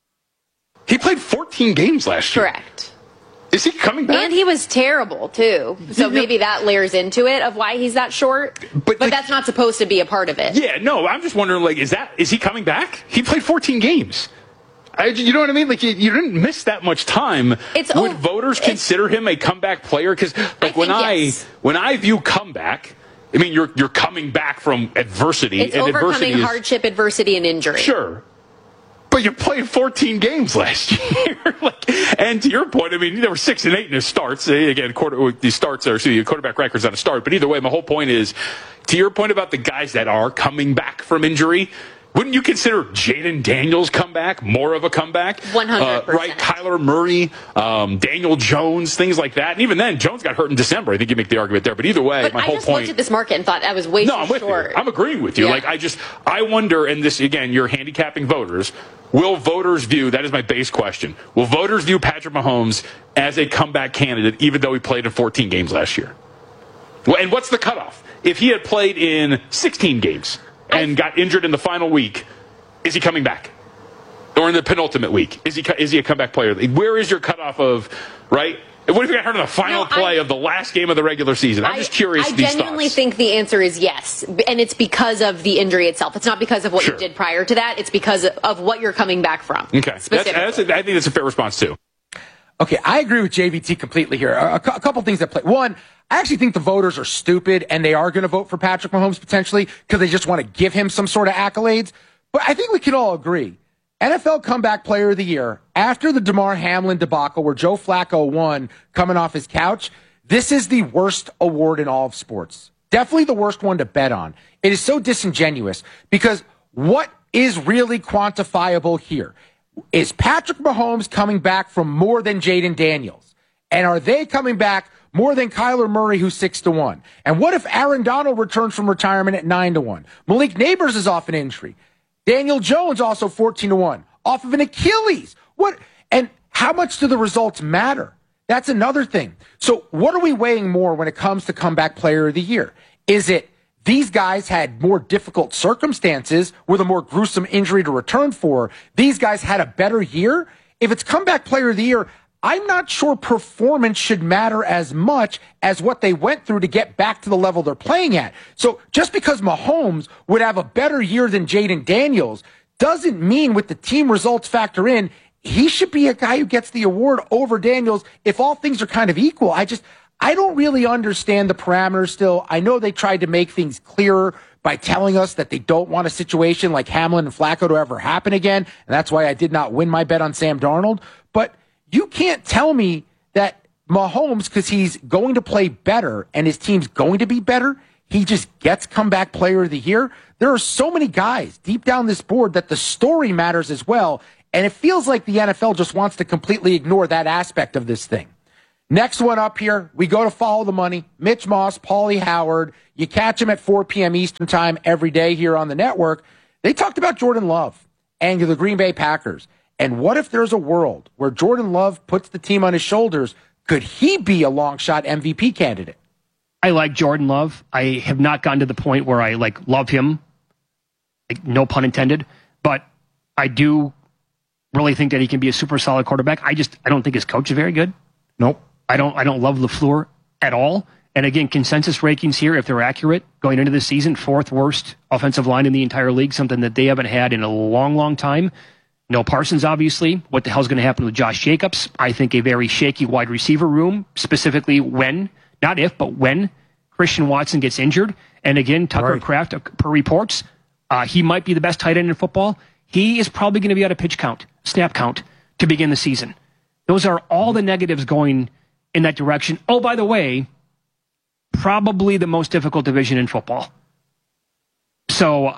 He played fourteen games last year. Correct. Is he coming back? And he was terrible, too. So maybe that layers into it of why he's that short. But, but that's not supposed to be a part of it. Yeah, no, I'm just wondering, like, is that is he coming back? He played fourteen games. I, you know what I mean? Like, you, you didn't miss that much time. It's Would oh, voters consider him a comeback player? Because, like, I when I yes. when I view comeback, I mean, you're you're coming back from adversity. It's and overcoming adversity is, hardship, adversity, and injury. Sure. But you played fourteen games last year. like, and to your point, I mean, there were six and eight in his starts. Again, quarter, these starts are, so your quarterback record's not a start. But either way, my whole point is, to your point about the guys that are coming back from injury, wouldn't you consider Jaden Daniels' comeback more of a comeback? one hundred percent. Uh, right, Kyler Murray, um, Daniel Jones, things like that. And even then, Jones got hurt in December. I think you make the argument there. But either way, but my I whole just point. looked at this market and thought that was way no, too I'm with short. You. I'm agreeing with you. Yeah. Like, I just, I wonder, and this, again, you're handicapping voters. Will voters view, that is my base question, will voters view Patrick Mahomes as a comeback candidate even though he played in fourteen games last year? Well, and what's the cutoff? If he had played in sixteen games and I, got injured in the final week, is he coming back? Or in the penultimate week? Is he is he a comeback player? Where is your cutoff of, right? What if he got hurt in the final no, play I, of the last game of the regular season? I'm I, just curious. I these genuinely thoughts. think the answer is yes. And it's because of the injury itself. It's not because of what sure. you did prior to that. It's because of what you're coming back from. Okay. That's, that's a, I think that's a fair response, too. Okay, I agree with J V T completely here. A, a couple things that play. One, I actually think the voters are stupid and they are going to vote for Patrick Mahomes potentially because they just want to give him some sort of accolades. But I think we can all agree. N F L Comeback Player of the Year, after the Damar Hamlin debacle where Joe Flacco won coming off his couch, this is the worst award in all of sports. Definitely the worst one to bet on. It is so disingenuous because what is really quantifiable here? Is Patrick Mahomes coming back from more than Jaden Daniels? And are they coming back more than Kyler Murray, who's six to one? And what if Aaron Donald returns from retirement at nine to one? Malik Neighbors is off an injury. Daniel Jones also fourteen to one off of an Achilles. What? And how much do the results matter? That's another thing. So what are we weighing more when it comes to Comeback Player of the Year? Is it these guys had more difficult circumstances with a more gruesome injury to return for? These guys had a better year? If it's Comeback Player of the Year, I'm not sure performance should matter as much as what they went through to get back to the level they're playing at. So just because Mahomes would have a better year than Jaden Daniels doesn't mean with the team results factor in, he should be a guy who gets the award over Daniels if all things are kind of equal. I just, I don't really understand the parameters still. I know they tried to make things clearer by telling us that they don't want a situation like Hamlin and Flacco to ever happen again, and that's why I did not win my bet on Sam Darnold. But you can't tell me that Mahomes, because he's going to play better and his team's going to be better, he just gets comeback player of the year. There are so many guys deep down this board that the story matters as well, and it feels like the N F L just wants to completely ignore that aspect of this thing. Next one up here, we go to Follow the Money. Mitch Moss, Paulie Howard. You catch him at four p.m. Eastern time every day here on the network. They talked about Jordan Love and the Green Bay Packers. And what if there's a world where Jordan Love puts the team on his shoulders? Could he be a long shot M V P candidate? I like Jordan Love. I have not gotten to the point where I like love him, like, no pun intended. But I do really think that he can be a super solid quarterback. I just I don't think his coach is very good. Nope. I don't I don't love LaFleur at all. And again, consensus rankings here, if they're accurate, going into the season, fourth worst offensive line in the entire league, something that they haven't had in a long, long time. No Parsons, obviously. What the hell's going to happen with Josh Jacobs? I think a very shaky wide receiver room, specifically when, not if, but when Christian Watson gets injured. And again, Tucker right. Kraft, per reports, uh, he might be the best tight end in football. He is probably going to be out of pitch count, snap count, to begin the season. Those are all the negatives going in that direction. Oh, by the way, probably the most difficult division in football. So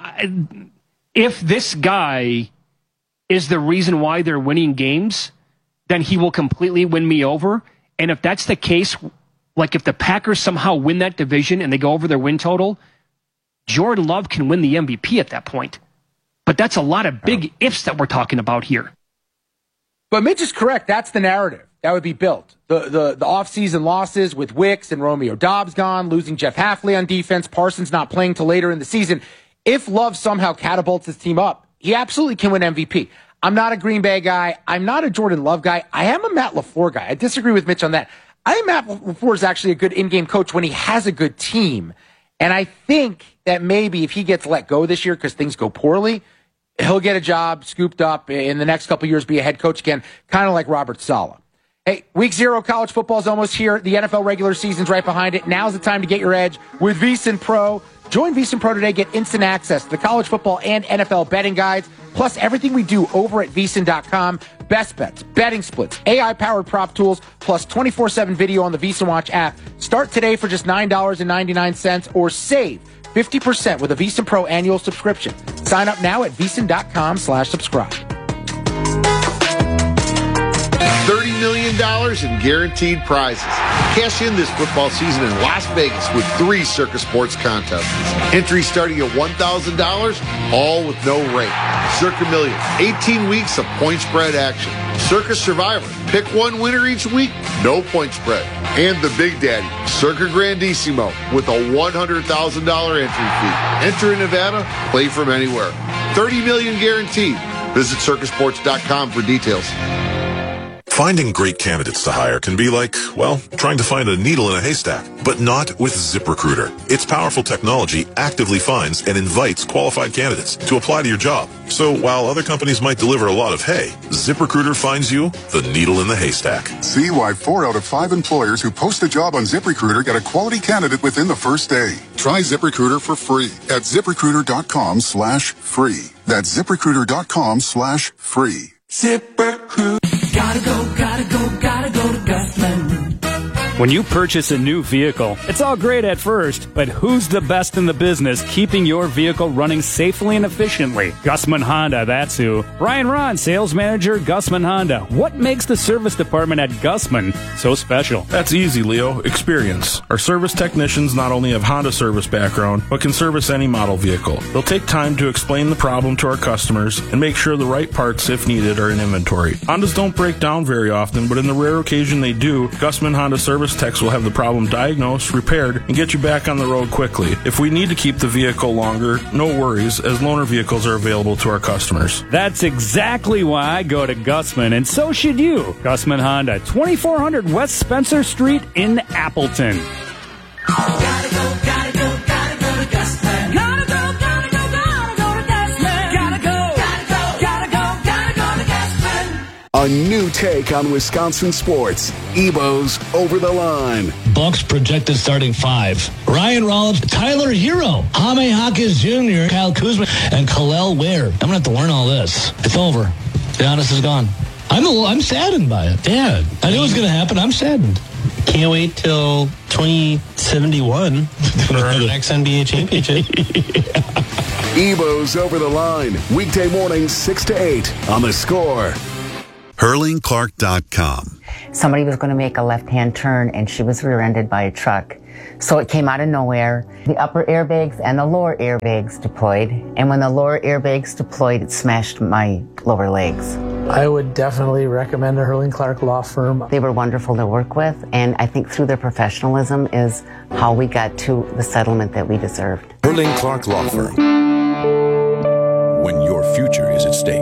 if this guy is the reason why they're winning games, then he will completely win me over. And if that's the case, like if the Packers somehow win that division and they go over their win total, Jordan Love can win the M V P at that point. But that's a lot of big ifs that we're talking about here. But Mitch is correct. That's the narrative that would be built. The the, the off-season losses with Wicks and Romeo Doubs gone, losing Jeff Hafley on defense, Parsons not playing till later in the season. If Love somehow catapults his team up, he absolutely can win M V P. I'm not a Green Bay guy. I'm not a Jordan Love guy. I am a Matt LaFleur guy. I disagree with Mitch on that. I think Matt LaFleur is actually a good in-game coach when he has a good team. And I think that maybe if he gets let go this year because things go poorly, he'll get a job scooped up in the next couple of years, be a head coach again, kind of like Robert Saleh. Hey, week zero college football is almost here. The N F L regular season's right behind it. Now's the time to get your edge with VSiN Pro. Join VSiN Pro today. Get instant access to the college football and N F L betting guides, plus everything we do over at V S I N dot com. Best bets, betting splits, A I-powered prop tools, plus twenty-four seven video on the VSiN Watch app. Start today for just nine dollars and ninety-nine cents or save fifty percent with a VSiN Pro annual subscription. Sign up now at V S I N dot com slash subscribe. thirty million dollars in guaranteed prizes. Cash in this football season in Las Vegas with three Circus Sports contests. Entries starting at one thousand dollars, all with no rate. Circa Millions, eighteen weeks of point spread action. Circus Survivor, pick one winner each week, no point spread. And the Big Daddy, Circa Grandissimo, with a one hundred thousand dollars entry fee. Enter in Nevada, play from anywhere. thirty million dollars guaranteed. Visit circus sports dot com for details. Finding great candidates to hire can be like, well, trying to find a needle in a haystack, but not with ZipRecruiter. Its powerful technology actively finds and invites qualified candidates to apply to your job. So while other companies might deliver a lot of hay, ZipRecruiter finds you the needle in the haystack. See why four out of five employers who post a job on ZipRecruiter get a quality candidate within the first day. Try ZipRecruiter for free at ZipRecruiter dot com slash free. That's ZipRecruiter dot com slash free. ZipRecruiter. Gotta go, gotta go, gotta go to Gusman. When you purchase a new vehicle, it's all great at first, but who's the best in the business keeping your vehicle running safely and efficiently? Gusman Honda, that's who. Brian Ron, sales manager, Gusman Honda. What makes the service department at Gusman so special? That's easy, Leo. Experience. Our service technicians not only have Honda service background, but can service any model vehicle. They'll take time to explain the problem to our customers and make sure the right parts, if needed, are in inventory. Hondas don't break down very often, but in the rare occasion they do, Gusman Honda service techs will have the problem diagnosed, repaired, and get you back on the road quickly. If we need to keep the vehicle longer, no worries, as loaner vehicles are available to our customers. That's exactly why I go to Gusman, and so should you. Gusman Honda, twenty-four hundred West Spencer Street in Appleton. Gotta go, gotta go, gotta go to Gusman. Gotta go, gotta go, gotta go to Gusman. Gotta go, gotta go, gotta go, gotta go to Gusman. A new take on Wisconsin sports. Ebo's Over the Line. Bucks projected starting five. Ryan Rollins, Tyler Hero, Jaime Hawkins Junior, Kyle Kuzma, and Khalil Ware. I'm going to have to learn all this. It's over. Giannis is gone. I'm a little, I'm saddened by it. Yeah. I knew it was going to happen. I'm saddened. Can't wait till twenty seventy-one for our next N B A championship. Ebo's Over the Line. Weekday mornings, six to eight on The Score. Hurling Clark dot com. Somebody was going to make a left-hand turn, and she was rear-ended by a truck. So it came out of nowhere. The upper airbags and the lower airbags deployed. And when the lower airbags deployed, it smashed my lower legs. I would definitely recommend a Hurling Clark law firm. They were wonderful to work with, and I think through their professionalism is how we got to the settlement that we deserved. Hurling Clark Law Firm. When your future is at stake.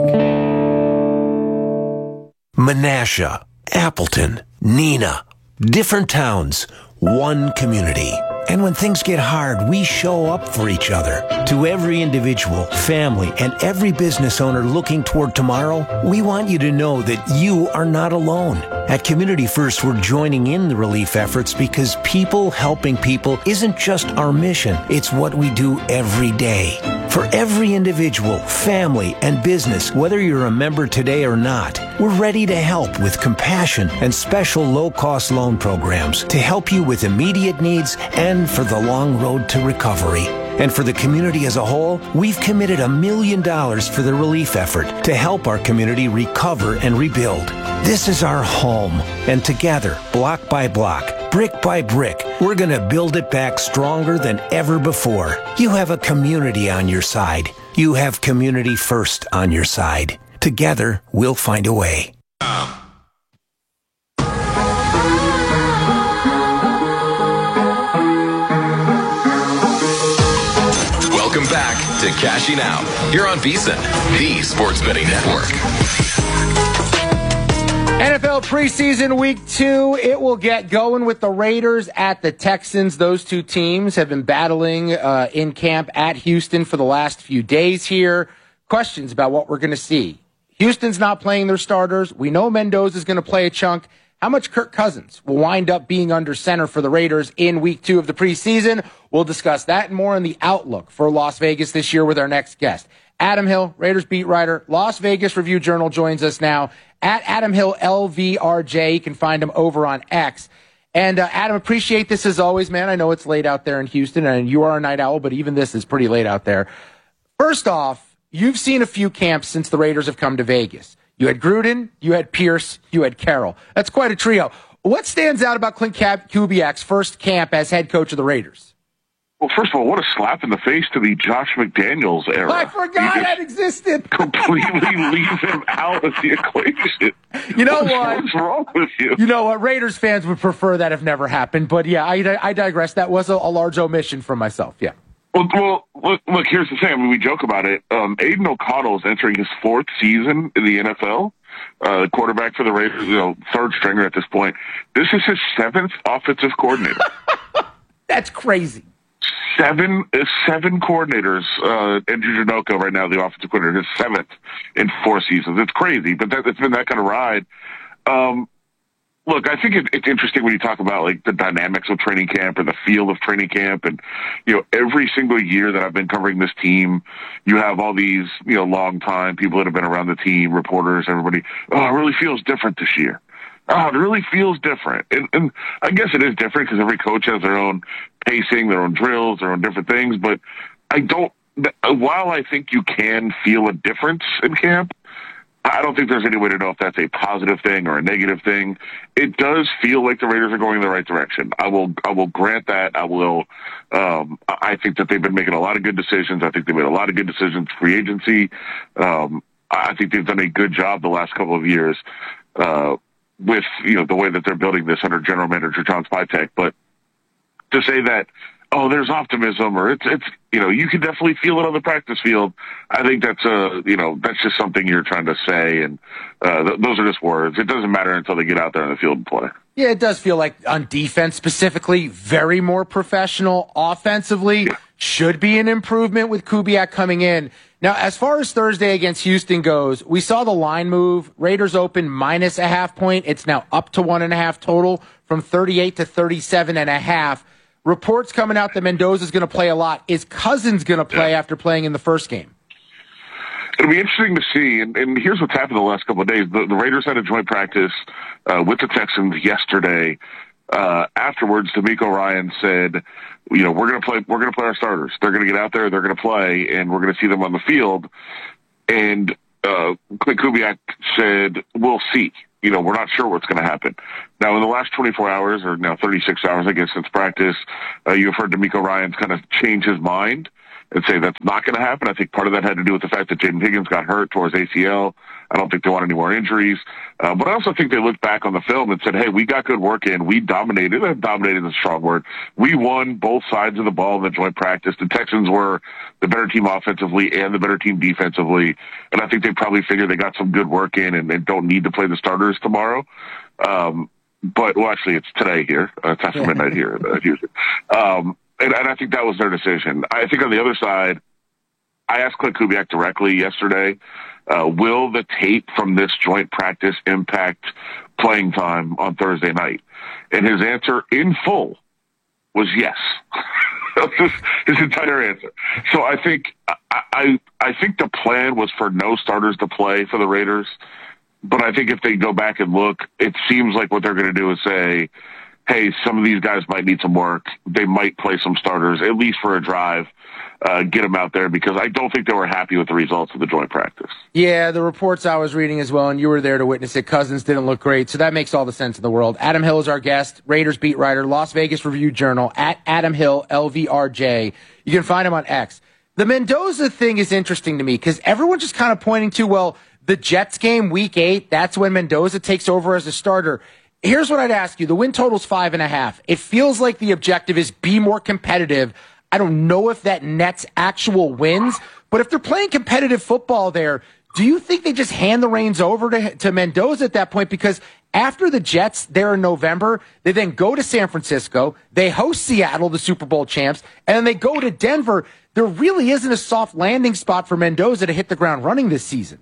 Menasha, Appleton, Neenah, different towns, one community. And when things get hard, we show up for each other. To every individual, family, and every business owner looking toward tomorrow, we want you to know that you are not alone. At Community First, we're joining in the relief efforts because people helping people isn't just our mission, it's what we do every day. For every individual, family, and business, whether you're a member today or not, we're ready to help with compassion and special low-cost loan programs to help you with immediate needs and for the long road to recovery. And for the community as a whole, we've committed a million dollars for the relief effort to help our community recover and rebuild. This is our home, and together, block by block, brick by brick, we're going to build it back stronger than ever before. You have a community on your side. You have Community First on your side. Together, we'll find a way. Welcome back to Cashing Out here on VSiN, the Sports Betting Network. N F L preseason week two, it will get going with the Raiders at the Texans. Those two teams have been battling uh, in camp at Houston for the last few days here. Questions about what we're going to see. Houston's not playing their starters. We know Mendoza's going to play a chunk. How much Kirk Cousins will wind up being under center for the Raiders in week two of the preseason? We'll discuss that and more in the outlook for Las Vegas this year with our next guest. Adam Hill, Raiders beat writer, Las Vegas Review Journal, joins us now at Adam Hill L V R J. You can find him over on X. And uh, Adam, appreciate this as always, man. I know it's late out there in Houston, and you are a night owl, but even this is pretty late out there. First off, you've seen a few camps since the Raiders have come to Vegas. You had Gruden, you had Pierce, you had Carroll. That's quite a trio. What stands out about Clint Kubiak's first camp as head coach of the Raiders? Well, first of all, what a slap in the face to the Josh McDaniels era. I forgot that existed. Completely leave him out of the equation. You know What's, what? What's wrong with you? You know what? Raiders fans would prefer that have never happened. But yeah, I, I digress. That was a, a large omission from myself. Yeah. Well, well look, look, here's the thing. I mean, we joke about it. Um, Aiden O'Connell is entering his fourth season in the N F L. Uh, the quarterback for the Raiders, you know, third stringer at this point. This is his seventh offensive coordinator. That's crazy. Seven, uh, seven coordinators. Uh, Andrew Janocko right now, the offensive coordinator, his seventh in four seasons. It's crazy, but that, it's been that kind of ride. Um, look, I think it, it's interesting when you talk about like the dynamics of training camp or the feel of training camp, and you know, every single year that I've been covering this team, you have all these you know long time people that have been around the team, reporters, everybody. Oh, it really feels different this year. Oh, it really feels different. And, and I guess it is different because every coach has their own pacing, their own drills, their own different things. But I don't, while I think you can feel a difference in camp, I don't think there's any way to know if that's a positive thing or a negative thing. It does feel like the Raiders are going in the right direction. I will, I will grant that. I will, um, I think that they've been making a lot of good decisions. I think they've made a lot of good decisions free agency. Um, I think they've done a good job the last couple of years, uh, with, you know, the way that they're building this under general manager John Spytek. But to say that, oh, there's optimism or it's, it's, you know, you can definitely feel it on the practice field. I think that's a, you know, that's just something you're trying to say. And, uh, th- those are just words. It doesn't matter until they get out there on the field and play. Yeah, it does feel like on defense specifically, very more professional. Offensively, should be an improvement with Kubiak coming in. Now, as far as Thursday against Houston goes, we saw the line move. Raiders open minus a half point. It's now up to one and a half total from thirty-eight to thirty-seven and a half. Reports coming out that Mendoza's going to play a lot. Is Cousins going to play after playing in the first game? It'll be interesting to see, and, and here's what's happened the last couple of days. The, the Raiders had a joint practice uh, with the Texans yesterday. Uh, afterwards, D'Amico Ryan said, you know, we're going to play, we're going to play our starters. They're going to get out there, they're going to play, and we're going to see them on the field. And uh, Clint Kubiak said, we'll see. You know, we're not sure what's going to happen. Now, in the last twenty-four hours, or now thirty-six hours, I guess, since practice, uh, you've heard D'Amico Ryan's kind of change his mind and say that's not going to happen. I think part of that had to do with the fact that Jaden Higgins got hurt towards A C L. I don't think they want any more injuries. Uh, but I also think they looked back on the film and said, hey, we got good work in. We dominated. Uh, dominated is a strong word. We won both sides of the ball in the joint practice. The Texans were the better team offensively and the better team defensively. And I think they probably figured they got some good work in and, and don't need to play the starters tomorrow. Um, but, well, actually, it's today here. Uh, it's after midnight here in Houston. Um, And, and I think that was their decision. I think on the other side, I asked Clint Kubiak directly yesterday, uh, will the tape from this joint practice impact playing time on Thursday night? And his answer in full was yes. his, his entire answer. So I think, I, I, I think the plan was for no starters to play for the Raiders. But I think if they go back and look, it seems like what they're going to do is say, hey, some of these guys might need some work. They might play some starters, at least for a drive, uh, get them out there, because I don't think they were happy with the results of the joint practice. Yeah, the reports I was reading as well, and you were there to witness it, Cousins didn't look great, so that makes all the sense in the world. Adam Hill is our guest, Raiders beat writer, Las Vegas Review-Journal, at Adam Hill, L V R J. You can find him on X. The Mendoza thing is interesting to me, because everyone's just kind of pointing to, well, the Jets game, week eight, that's when Mendoza takes over as a starter. Here's what I'd ask you. The win total's five and a half. It feels like the objective is be more competitive. I don't know if that nets actual wins, but if they're playing competitive football there, do you think they just hand the reins over to, to Mendoza at that point? Because after the Jets there in November, they then go to San Francisco, they host Seattle, the Super Bowl champs, and then they go to Denver. There really isn't a soft landing spot for Mendoza to hit the ground running this season.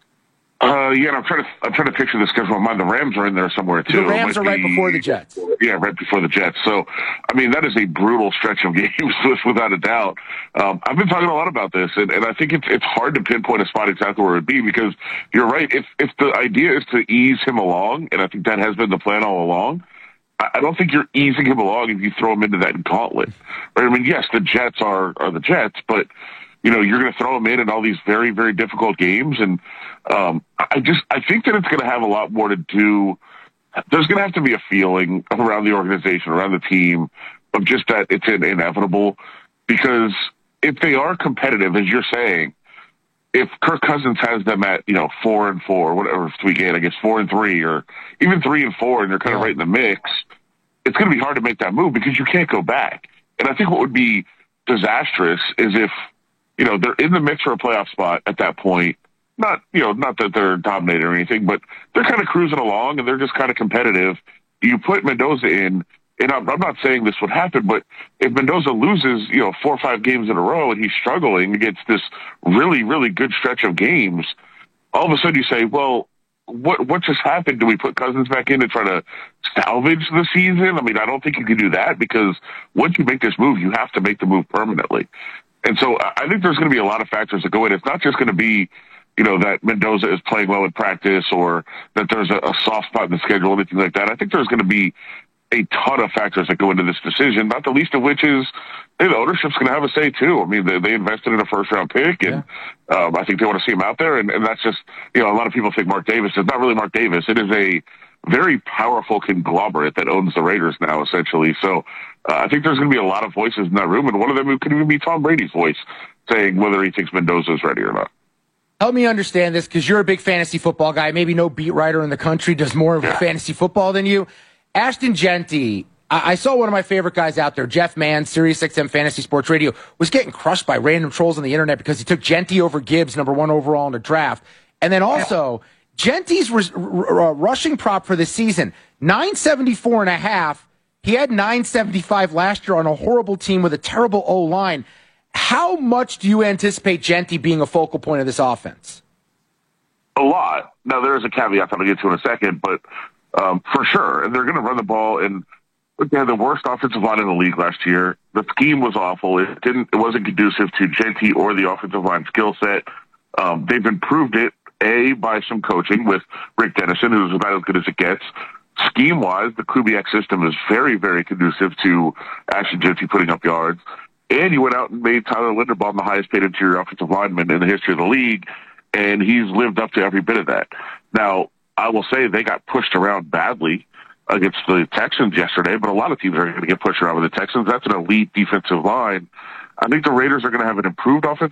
Uh, yeah, and I'm trying to I'm trying to picture the schedule in mind. The Rams are in there somewhere too. The Rams are right be, before the Jets. Yeah, right before the Jets. So, I mean, that is a brutal stretch of games, without a doubt. Um, I've been talking a lot about this, and, and I think it's it's hard to pinpoint a spot exactly where it would be, because you're right. If if the idea is to ease him along, and I think that has been the plan all along, I don't think you're easing him along if you throw him into that gauntlet. Right? I mean, yes, the Jets are are the Jets, but you know, you're going to throw him in in all these very, very difficult games. And um, I just, I think that it's going to have a lot more to do. There's going to have to be a feeling around the organization, around the team, of just that it's inevitable. Because if they are competitive, as you're saying, if Kirk Cousins has them at, you know, four and four, whatever, it's week eight, I guess four and three, or even three and four, and they're kind of right in the mix, it's going to be hard to make that move because you can't go back. And I think what would be disastrous is if, you know, they're in the mix for a playoff spot at that point. Not, you know, not that they're dominating or anything, but they're kind of cruising along and they're just kind of competitive. You put Mendoza in, and I'm, I'm not saying this would happen, but if Mendoza loses, you know, four or five games in a row and he's struggling against this really, really good stretch of games, all of a sudden you say, well, what what just happened? Do we put Cousins back in to try to salvage the season? I mean, I don't think you can do that, because once you make this move, you have to make the move permanently. And so I think there's going to be a lot of factors that go in. It's not just going to be, you know, that Mendoza is playing well in practice or that there's a, a soft spot in the schedule, anything like that. I think there's going to be a ton of factors that go into this decision, not the least of which is, hey, the ownership's going to have a say too. I mean, they, they invested in a first round pick, and yeah. um, I think they want to see him out there. And, and that's just, you know, a lot of people think Mark Davis. It's not really Mark Davis. It is a very powerful conglomerate that owns the Raiders now, essentially. So uh, I think there's going to be a lot of voices in that room, and one of them could even be Tom Brady's voice saying whether he thinks Mendoza is ready or not. Help me understand this, because you're a big fantasy football guy. Maybe no beat writer in the country does more of yeah. fantasy football than you. Ashton Jeanty, I-, I saw one of my favorite guys out there, Jeff Mann, Sirius X M Fantasy Sports Radio, was getting crushed by random trolls on the internet because he took Jeanty over Gibbs, number one overall in the draft. And then also, Genty's res- r- r- rushing prop for the season, nine seventy-four and a half. He had nine seventy-five last year on a horrible team with a terrible O-line. How much do you anticipate Genty being a focal point of this offense? A lot. Now, there is a caveat that I'll get to in a second, but um, for sure. And they're going to run the ball. And look, they had the worst offensive line in the league last year. The scheme was awful. It didn't. It wasn't conducive to Genty or the offensive line skill set. Um, they've improved it, A, by some coaching with Rick Dennison, who's about as good as it gets. Scheme-wise, the Kubiak system is very, very conducive to Ashton Genty putting up yards. And you went out and made Tyler Linderbaum the highest-paid interior offensive lineman in the history of the league, and he's lived up to every bit of that. Now, I will say they got pushed around badly against the Texans yesterday, but a lot of teams are going to get pushed around with the Texans. That's an elite defensive line. I think the Raiders are going to have an improved offensive